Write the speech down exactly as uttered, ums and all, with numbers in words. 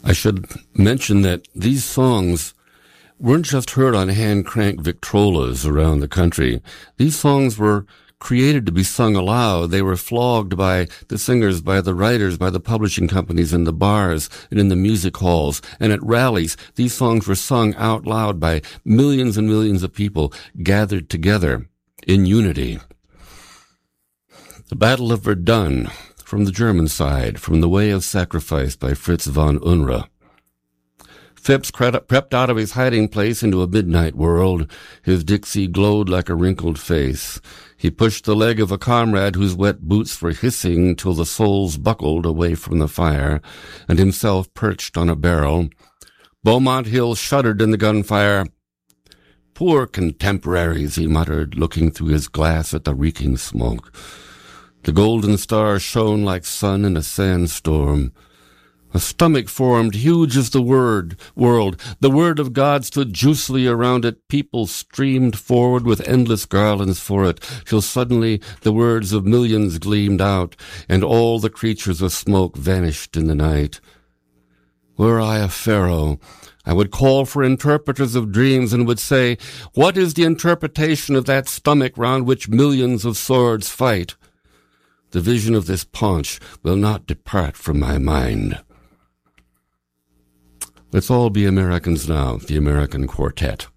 I should mention that these songs weren't just heard on hand-crank Victrolas around the country. These songs were created to be sung aloud. They were flogged by the singers, by the writers, by the publishing companies in the bars and in the music halls. And at rallies, these songs were sung out loud by millions and millions of people gathered together in unity. The Battle of Verdun, from the German side, from The Way of Sacrifice by Fritz von Unruh. Phipps crept out of his hiding place into a midnight world. His Dixie glowed like a wrinkled face. He pushed the leg of a comrade whose wet boots were hissing till the soles buckled away from the fire, and himself perched on a barrel. Beaumont Hill shuddered in the gunfire. Poor contemporaries, he muttered, looking through his glass at the reeking smoke. The golden stars shone like sun in a sandstorm. A stomach formed, huge as the word, world. The word of God stood juicily around it. People streamed forward with endless garlands for it, till suddenly the words of millions gleamed out, and all the creatures of smoke vanished in the night. Were I a pharaoh, I would call for interpreters of dreams and would say, what is the interpretation of that stomach round which millions of swords fight? The vision of this paunch will not depart from my mind. Let's all be Americans now, the American Quartet.